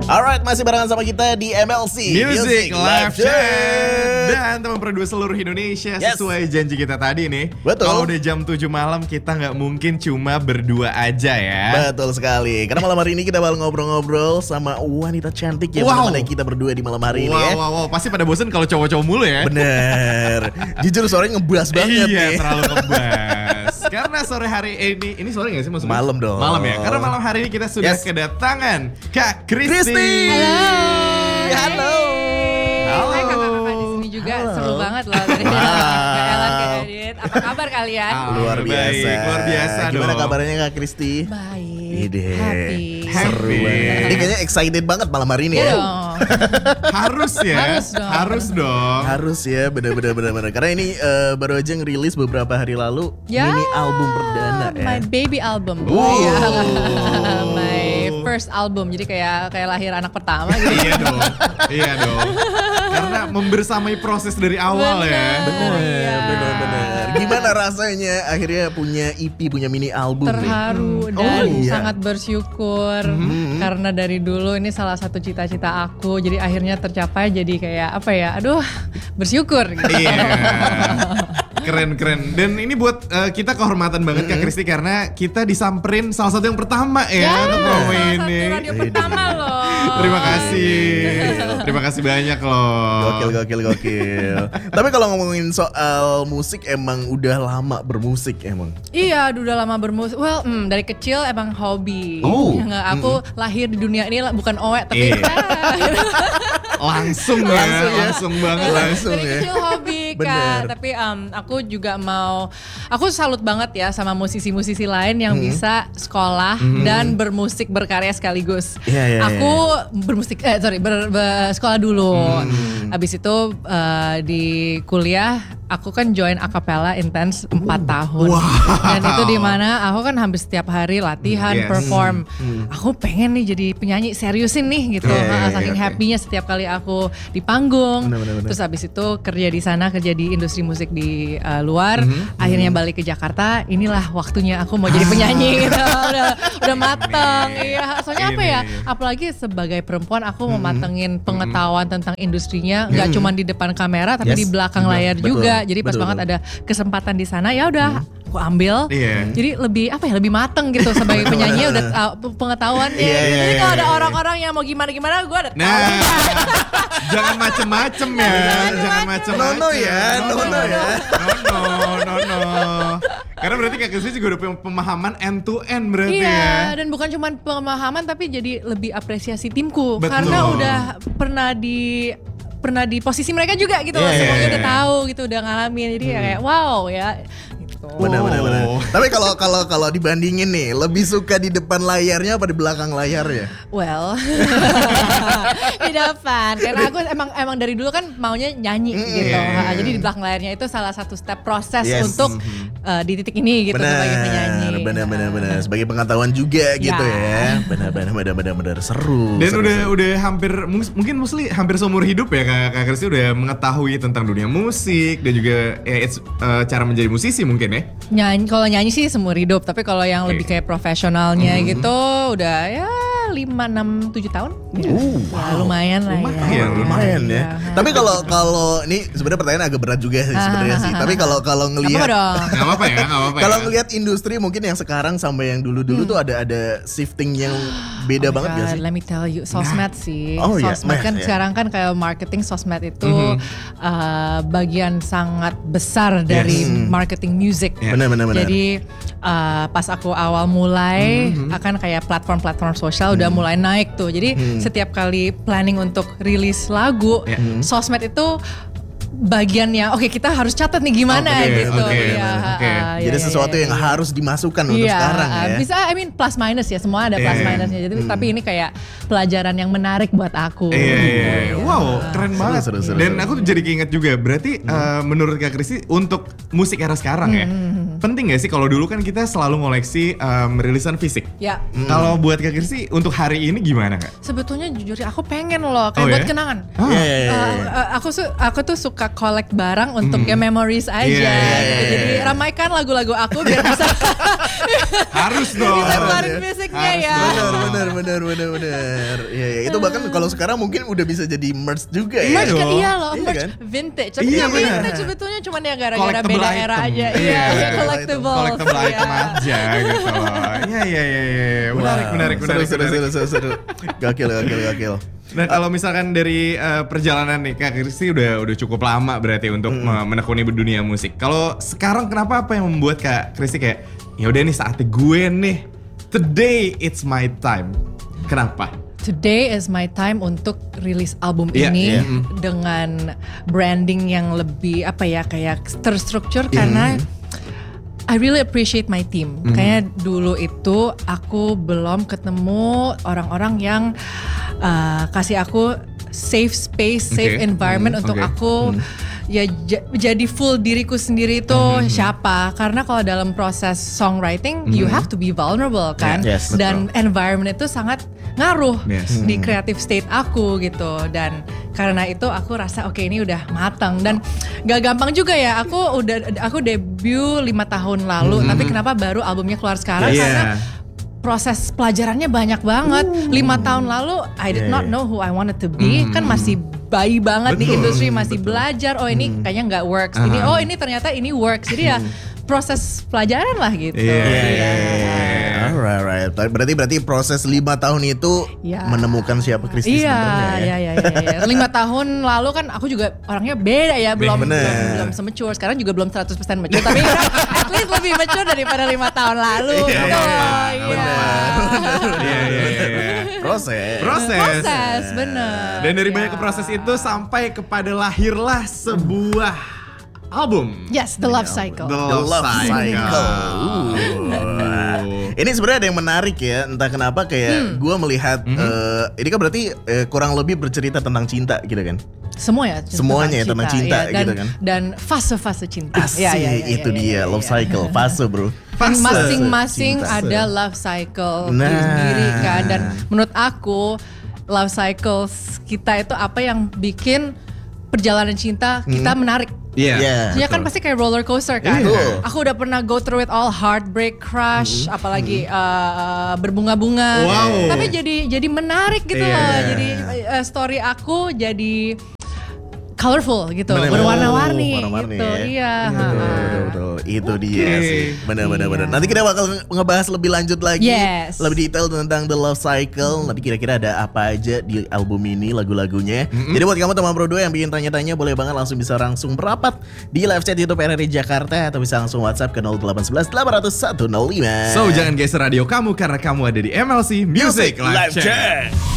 Alright, masih barengan sama kita di MLC Music Live Chat. Dan teman produser seluruh Indonesia, sesuai janji kita tadi nih. Betul. Kalau udah jam 7 malam kita nggak mungkin cuma berdua aja ya. Betul sekali. Karena malam hari ini kita bakal ngobrol-ngobrol sama wanita cantik yang menemani kita berdua di malam hari ini ya. Wow. Pasti pada bosen kalau cowok-cowok mulu ya. Bener. Jujur suaranya ngebas banget Iya, nih. terlalu ngebas. Karena sore hari ini sore gak sih maksudnya? Malam dong. Malam ya. Karena malam hari ini kita sudah kedatangan Kak Kristi. Halo. Hai kakak-kakak di sini juga. Seru banget loh tadi. Kak Ellen, Kak Edit. Apa kabar kalian? Luar biasa. Baik, luar biasa Gimana dong. kabarnya Kak Kristi? Baik. Ide. Happy. Seru Happy. banget. Ini kayaknya excited banget malam hari ini Iya ya. dong. Harus ya. Harus dong. Harus ya, bener. Karena ini baru aja ngerilis beberapa hari lalu Ya, mini album perdana ya. My baby album. Wow. Iya. My first album. Jadi kayak lahir anak pertama gitu. Iya dong. Karena membersamai proses dari awal ya. Bener. Iya. Gimana rasanya akhirnya punya EP, punya mini album nih? Terharu dan iya. sangat bersyukur karena dari dulu ini salah satu cita-cita aku, jadi akhirnya tercapai, jadi kayak apa ya, aduh bersyukur gitu. Iya. Keren. Dan ini buat kita kehormatan banget Kak Kristi karena kita disamperin salah satu yang pertama ya untuk promo salah ini. satu radio pertama loh. Terima kasih banyak loh. Gokil. Tapi kalau ngomongin soal musik emang udah lama bermusik emang. Iya, udah lama bermusik. Well, dari kecil emang hobi. Oh. Ya nggak, aku lahir di dunia ini bukan owe tapi Langsung banget. dari ya. kecil hobi Bener. Kak. Tapi aku juga aku salut banget ya sama musisi-musisi lain yang bisa sekolah dan bermusik berkarya sekaligus. Iya. Aku sekolah dulu. Habis itu di kuliah aku kan join acapella intense 4 tahun. Dan itu di mana aku kan hampir setiap hari latihan, perform. Aku pengen nih jadi penyanyi seriusin nih gitu. Saking happy-nya setiap kali aku di panggung. Bener. Terus habis itu kerja di sana, kerja di industri musik di luar. Akhirnya balik ke Jakarta. Inilah waktunya aku mau jadi penyanyi gitu. Udah mateng. Iya, soalnya apa ya? Apalagi sebagai perempuan aku mau matengin pengetahuan tentang industrinya, nggak cuma di depan kamera tapi di belakang layar juga. Jadi pas banget ada kesempatan di sana, ya udah aku ambil. Jadi lebih mateng gitu sebagai penyanyi udah pengetahuannya. Jadi kalau ada orang-orang yang mau gimana gue udah tahu. Jangan macem-macem ya. Jangan macem-macem. Nono ya. Nono. Karena berarti Kak Kristi juga udah punya pemahaman end to end berarti ya. Iya, dan bukan cuma pemahaman tapi jadi lebih apresiasi timku. Betul. Karena udah pernah di posisi mereka juga gitu loh. Semuanya udah tahu gitu, udah ngalamin. Jadi kayak wow ya gitu. Bener. Tapi kalau dibandingin nih, lebih suka di depan layarnya apa di belakang layarnya? Well, di depan. Karena aku emang dari dulu kan maunya nyanyi gitu. Jadi di belakang layarnya itu salah satu step proses untuk di titik ini gitu sebagai penyanyi. Bener. Sebagai pengetahuan juga gitu ya. Bener. Seru. Dan udah mungkin hampir seumur hidup ya Kak Kristi udah mengetahui tentang dunia musik dan juga cara menjadi musisi mungkin ya. Kalau nyanyi sih seumur hidup, tapi kalau yang lebih kayak profesionalnya gitu udah ya 5, 6, 7 tahun. Lumayan lah ya. Lumayan ya. Tapi kalau ini sebenarnya pertanyaan agak berat juga sih sebenarnya sih. Tapi kalau ngelihat Gak apa-apa ya. Kalau ngelihat industri mungkin yang sekarang sama yang dulu-dulu tuh ada shifting yang beda banget gak sih? Let me tell you, sosmed sih. Sosmed kan sekarang kan kayak marketing sosmed itu bagian sangat besar dari marketing music. Benar. Jadi pas aku awal mulai akan kayak platform sosial udah mulai naik tuh. Jadi setiap kali planning untuk rilis lagu, sosmed itu bagiannya kita harus catat nih gimana gitu. Jadi sesuatu yang harus dimasukkan untuk sekarang ya. Bisa plus minus ya, semua ada plus minusnya. Jadi tapi ini kayak pelajaran yang menarik buat aku. Wow, keren banget. Seru. Dan aku jadi keinget juga berarti menurut Kak Kristi untuk musik era sekarang ya. Penting gak sih kalau dulu kan kita selalu ngoleksi rilisan fisik. Ya. Kalau buat Kak Kristi untuk hari ini gimana Kak? Sebetulnya jujur aku pengen loh kayak buat kenangan. Aku tuh suka suka collect barang untuk ya memories aja. Iya. Jadi ramaikan lagu-lagu aku biar bisa Harus dong. bisa keluarin fisiknya Harus ya. Bener. Iya, itu bahkan kalau sekarang mungkin udah bisa jadi merch juga ya. Merch kan dong. iya loh, Iya merch kan? vintage. Tapi Iya, ya bener. vintage sebetulnya cuman ya gara-gara Collectible beda item. era aja. Iya. Iya, collectible. Collectible item aja gitu loh. Iya. Menarik. Seru. Gokil. Nah kalau misalkan dari perjalanan nih Kak Christy udah cukup lama berarti untuk menekuni dunia musik. Kalau sekarang kenapa apa yang membuat Kak Christy kayak ya udah nih saatnya gue nih, today it's my time. Kenapa? Today is my time untuk rilis album Iya, ini iya. dengan branding yang lebih apa ya kayak terstruktur karena I really appreciate my team. Kayaknya dulu itu aku belum ketemu orang-orang yang kasih aku safe space, safe Okay. environment untuk Okay. aku ya jadi full diriku sendiri itu siapa. Karena kalau dalam proses songwriting you have to be vulnerable kan. Yes, Dan environment itu sangat ngaruh Yes. di creative state aku gitu. Dan karena itu aku rasa oke ini udah matang dan gak gampang juga ya. Aku debut 5 tahun lalu tapi kenapa baru albumnya keluar sekarang Iya. karena proses pelajarannya banyak banget. 5 tahun lalu I did not know who I wanted to be. Kan masih bayi banget di industri, masih belajar. Oh ini kayaknya nggak works. Ini ternyata ini works. Jadi ya proses pelajaran lah gitu. Iya. Alright. Berarti proses 5 tahun itu Ya. menemukan siapa Christy sebenarnya ya. Iya. 5 tahun lalu kan aku juga orangnya beda ya, belum Bener. se-mature. Sekarang juga belum 100% mature, tapi at least lebih mature daripada 5 tahun lalu. Iya, Gitu. Iya. Proses, bener. Dan dari Iya. banyak proses itu sampai kepada lahirlah sebuah album. Yes, The Love Cycle. The The Love Cycle. Ini sebenarnya ada yang menarik ya, entah kenapa kayak gue melihat ini kan berarti kurang lebih bercerita tentang cinta gitu kan. Semua ya. Semuanya ya, tentang cinta iya. gitu kan. Dan fase-fase cinta. Asik, Iya, itu dia Love Cycle, fase bro. Fase. Masing-masing Cinta. ada love cycle Nah. sendiri kan. Dan menurut aku love cycle kita itu apa yang bikin perjalanan cinta kita menarik. Iya. Iya. Ya kan pasti kayak roller coaster kan. Iya. Aku udah pernah go through it all, heartbreak, crush, apalagi berbunga-bunga. Wow. Tapi jadi menarik gitu Iya. loh. Jadi story aku jadi colorful gitu, Bener. berwarna-warni Warna-warni gitu. ya. Iya. Betul. Itu dia Oke. sih. Benar. Nanti kita bakal ngebahas lebih lanjut lagi, Yes. lebih detail tentang The Love Cycle. Nanti kira-kira ada apa aja di album ini, lagu-lagunya. Jadi buat kamu teman Bro 2 yang bikin tanya-tanya, boleh banget langsung bisa langsung merapat di live chat YouTube RRI Jakarta atau bisa langsung WhatsApp ke 0811 800 105. So jangan geser radio kamu karena kamu ada di MLC Music Live Chat.